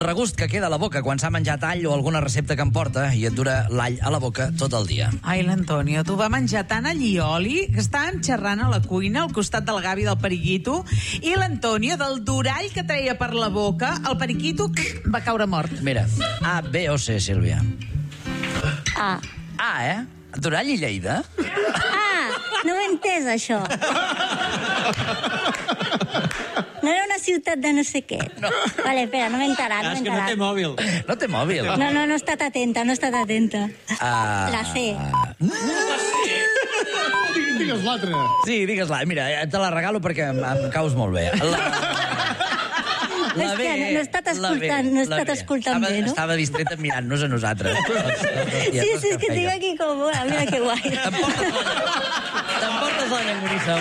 regust que queda a la boca quan s'ha menjat all o alguna recepta que em porta i et dura l'all a la boca tot el dia. Ai, l'Antonio, tu va menjar tant all i oli que estàvem xerrant a la cuina al costat del Gavi del Periquito i l'Antonio, del durall que treia per la boca, el Periquito va caure mort. Mira, A, B o C, Sílvia? A. A, Durall i Lleida? No ho he entès, això. No era una ciutat de no sé què. No. Vale, espera, no m'he enterat. És que no té mòbil. No té mòbil. No he estat atenta. La C. Digues l'altre. Sí, digues-la. Mira, te la regalo perquè em caus molt bé. La B, no he estat escoltant bé, no? Estava distreta mirant-nos a nosaltres. Sí, és que tinc aquí com... Mira que guai. T'emportes la llangonissa.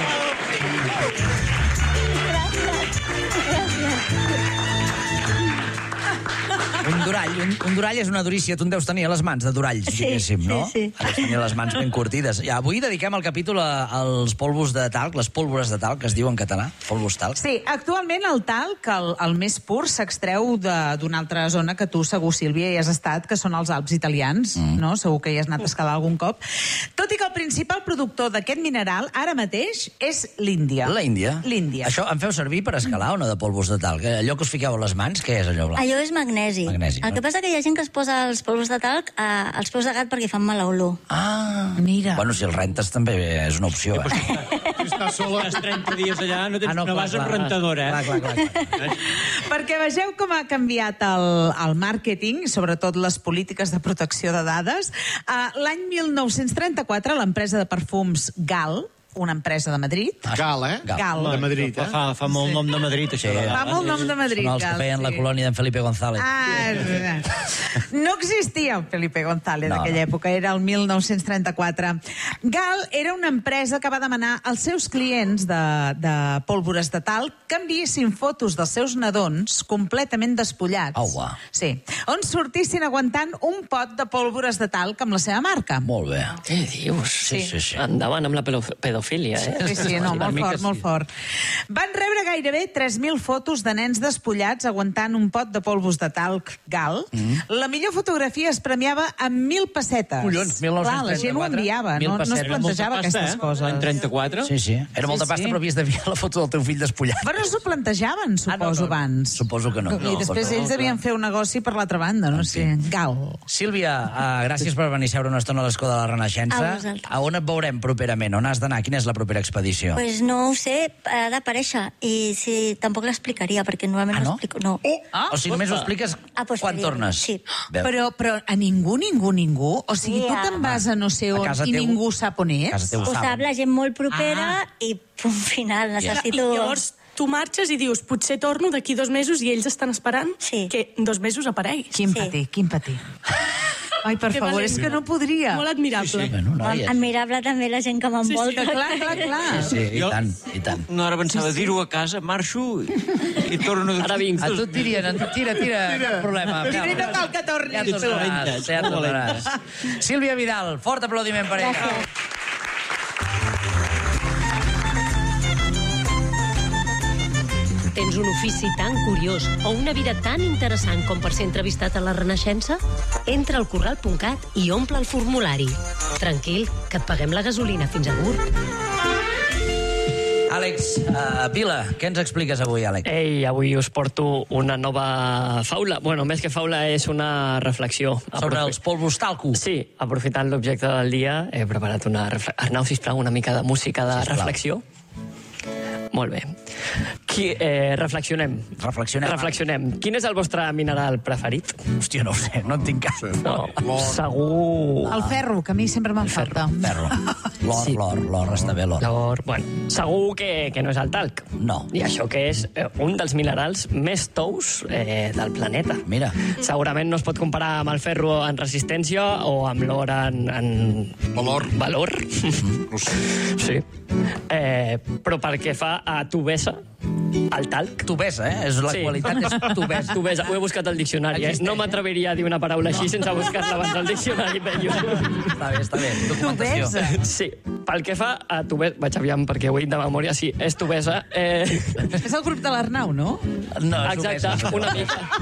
Un durall és una durícia. Tu en deus tenir a les mans de duralls, diguéssim, no? Sí. Deus tenir les mans ben curtides. Ja, avui dediquem el capítol als polvos de talc, les pólvores de talc, que es diu en català, polvos talc. Sí, actualment el talc, el més pur, s'extreu d'una altra zona que tu segur, Sílvia, hi has estat, que són els Alps italians, no? Segur que hi has anat a escalar algun cop. Tot i que el principal productor d'aquest mineral, ara mateix, és l'Índia. La Índia? L'Índia. Això en feu servir per escalar o no, de polvos de talc? Allò que us fiqueu a les mans, què és allò blanc? Allò és magnesi. El que passa que hi ha gent que es posa els polvos de talc als peus de gat perquè fan mala olor. Ah, mira. Bueno, si el rentes també és una opció, Si estàs sola... Estàs 30 dies allà, no vas amb rentadora, Clar. Perquè vegeu com ha canviat el màrqueting, sobretot les polítiques de protecció de dades. L'any 1934, l'empresa de perfums Gal, una empresa de Madrid... Gal, Gal. De Madrid, Fa molt nom de Madrid, això. Fa molt nom de Madrid, Són els que Gal, feien la sí. colònia d'en Felipe González. No existia el Felipe González d'aquella època, era el 1934. Gal era una empresa que va demanar als seus clients de pólvores de talc que enviessin fotos dels seus nadons completament despullats. Au, va. Sí. On sortissin aguantant un pot de pólvores de talc amb la seva marca. Molt bé. Què dius? Sí. Endavant amb la pedofília, eh? Sí, no, molt fort. Van rebre gairebé 3.000 fotos de nens despullats aguantant un pot de polvos de talc Gal. La millor fotografia es premiava amb 1.000 pessetes. Collons, 1934. Clar, la gent ho enviava, no es plantejava aquestes coses. L'any 34? Sí. Era molta pasta, però havies d'enviar la foto del teu fill despullat. Però s'ho plantejaven, suposo, abans. Suposo que no. I després ells devien fer un negoci per l'altra banda, no sé. Gal. Sílvia, gràcies per venir a seure una estona a l'Escó de la Renaixença. A vosaltres. A on et veurem properament? On has d'anar? Quina és la propera expedició? Pues no ho sé, ha d'aparèixer. I si tampoc l'explicaria, perquè normalment no explico. No. O sigui, només ho expliques quan tornes? Sí. Veu. Però a ningú? O sigui, tu te'n vas a no sé on i ningú sap on és? A casa teu Ho sap la gent molt propera i punt final, necessito... I llavors tu marxes i dius, potser torno d'aquí 2 mesos i ells estan esperant que 2 mesos aparegui. Quin patir. Ai, per favor, és que no podria. Molt admirable. Sí, bueno, noies. Admirable també la gent que m'envolta. Clar. Sí, i tant. No, ara pensava dir-ho a casa, marxo i torno... Ara vinc. A tu et dirien, tira, problema. Primer no cal que tornis. Ja tornaràs. Sílvia Vidal, fort aplaudiment per ella. Tens un ofici tan curiós o una vida tan interessant com per ser entrevistat a la Renaixença? Entra al corral.cat i omple el formulari. Tranquil, que et paguem la gasolina fins a Gurb. Àlex, Vila, què ens expliques avui, Àlex? Ei, avui us porto una nova faula. Bueno, més que faula és una reflexió. Sobre els polvos talco. Sí, aprofitant l'objecte del dia, he preparat una reflexió. Arnau, sisplau, una mica de música de reflexió. Molt bé. Reflexionem. Quin és el vostre mineral preferit? Hòstia, no ho sé, no en tinc cap. No, segur... El ferro, que a mi sempre me'n falta. Ferro. L'or, està bé l'or. L'or, bueno, segur que no és el talc. No. I això que és un dels minerals més tous del planeta. Mira. Segurament no es pot comparar amb el ferro en resistència o amb l'or en... Valor. Sí. Però pel que fa a tubesa, el talc... Tubesa, És la qualitat és tubesa. Tubesa, ho he buscat al diccionari, No m'atreviria a dir una paraula així sense buscar-la abans al diccionari, penyo. Està bé, documentació. Tubesa? Sí, pel que fa a tubesa... Vaig aviam, perquè ho he dit de memòria, sí, és tubesa. És el grup de l'Arnau, no? No, Exacte, una mica.